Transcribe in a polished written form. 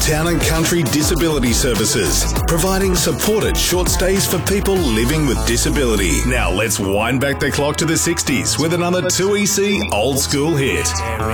Town and Country Disability Services, providing supported short stays for people living with disability. Now let's wind back the clock to the 60s with another 2EC old school hit.